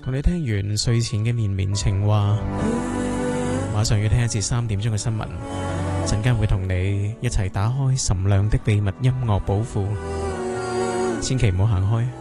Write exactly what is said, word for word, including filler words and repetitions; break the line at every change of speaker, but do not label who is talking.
同你聽完睡前嘅綿綿情話，馬上要聽一節三點鐘嘅新聞，陣間會同你一齊打開岑亮的秘密音樂寶庫，千祈唔好行開。